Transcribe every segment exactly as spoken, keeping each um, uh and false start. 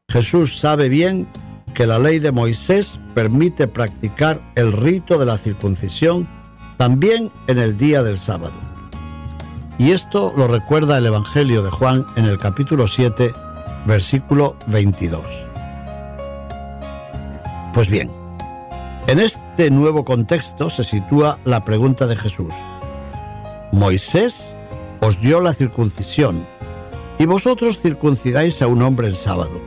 Jesús sabe bien que la ley de Moisés permite practicar el rito de la circuncisión también en el día del sábado. Y esto lo recuerda el Evangelio de Juan en el capítulo siete, versículo veintidós. Pues bien, en este nuevo contexto se sitúa la pregunta de Jesús. Moisés os dio la circuncisión, y vosotros circuncidáis a un hombre en sábado.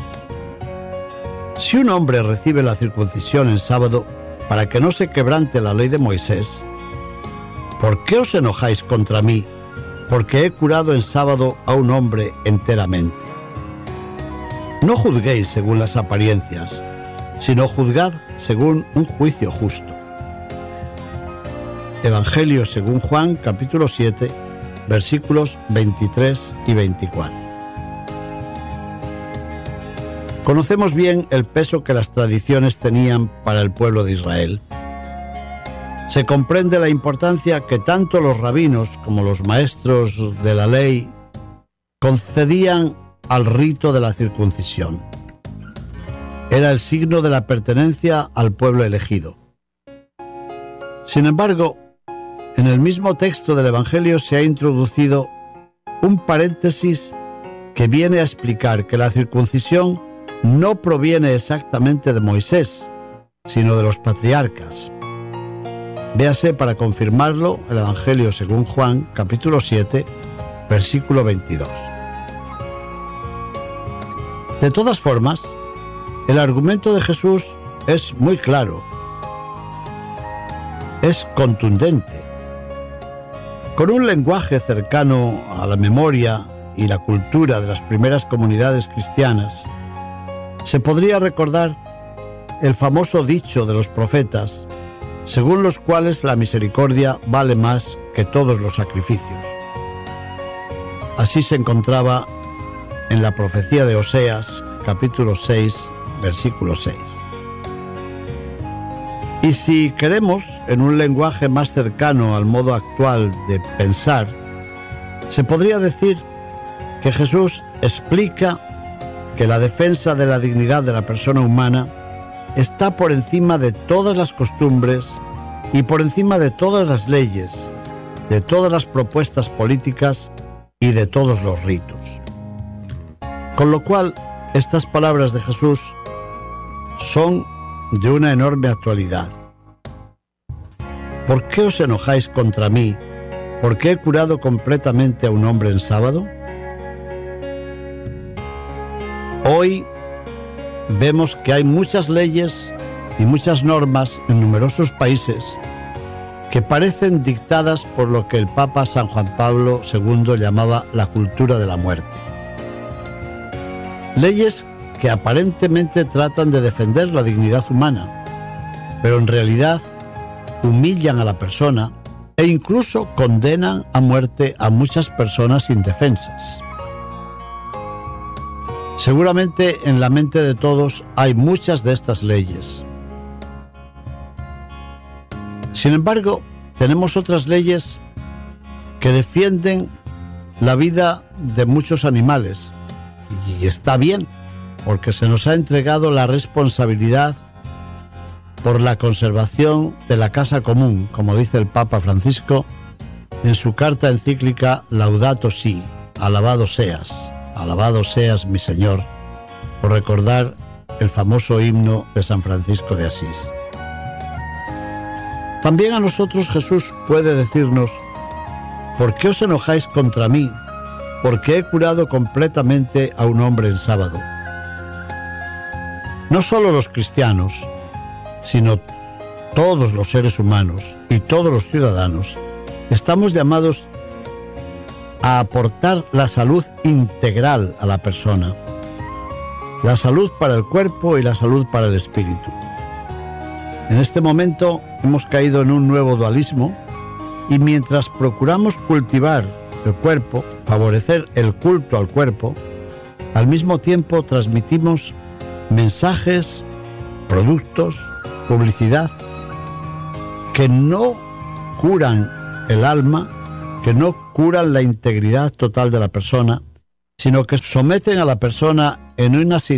Si un hombre recibe la circuncisión en sábado para que no se quebrante la ley de Moisés, ¿por qué os enojáis contra mí, porque he curado en sábado a un hombre enteramente? No juzguéis según las apariencias, sino juzgad según un juicio justo. Evangelio según Juan, capítulo siete, versículos veintitrés y veinticuatro. Conocemos bien el peso que las tradiciones tenían para el pueblo de Israel. Se comprende la importancia que tanto los rabinos como los maestros de la ley concedían al rito de la circuncisión. Era el signo de la pertenencia al pueblo elegido. Sin embargo, en el mismo texto del Evangelio se ha introducido un paréntesis que viene a explicar que la circuncisión no proviene exactamente de Moisés, sino de los patriarcas. Véase para confirmarlo el Evangelio según Juan, capítulo siete, versículo veintidós. De todas formas, el argumento de Jesús es muy claro, es contundente. Con un lenguaje cercano a la memoria y la cultura de las primeras comunidades cristianas, se podría recordar el famoso dicho de los profetas, según los cuales la misericordia vale más que todos los sacrificios. Así se encontraba en la profecía de Oseas, capítulo seis, versículo seis. Y si queremos, en un lenguaje más cercano al modo actual de pensar, se podría decir que Jesús explica que la defensa de la dignidad de la persona humana está por encima de todas las costumbres y por encima de todas las leyes, de todas las propuestas políticas y de todos los ritos. Con lo cual, estas palabras de Jesús son de una enorme actualidad. ¿Por qué os enojáis contra mí, porque he curado completamente a un hombre en sábado? Hoy vemos que hay muchas leyes y muchas normas en numerosos países que parecen dictadas por lo que el Papa San Juan Pablo segundo llamaba la cultura de la muerte. Leyes que aparentemente tratan de defender la dignidad humana, pero en realidad humillan a la persona e incluso condenan a muerte a muchas personas indefensas. Seguramente en la mente de todos hay muchas de estas leyes. Sin embargo, tenemos otras leyes que defienden la vida de muchos animales. Y está bien, porque se nos ha entregado la responsabilidad por la conservación de la casa común, como dice el Papa Francisco en su carta encíclica Laudato Si, alabado seas. Alabado seas, mi Señor, por recordar el famoso himno de San Francisco de Asís. También a nosotros Jesús puede decirnos: ¿por qué os enojáis contra mí? Porque he curado completamente a un hombre en sábado. No solo los cristianos, sino todos los seres humanos y todos los ciudadanos estamos llamados a aportar la salud integral a la persona, la salud para el cuerpo y la salud para el espíritu. En este momento hemos caído en un nuevo dualismo y mientras procuramos cultivar el cuerpo, favorecer el culto al cuerpo, al mismo tiempo transmitimos mensajes, productos, publicidad que no curan el alma, que no curan la integridad total de la persona, sino que someten a la persona en una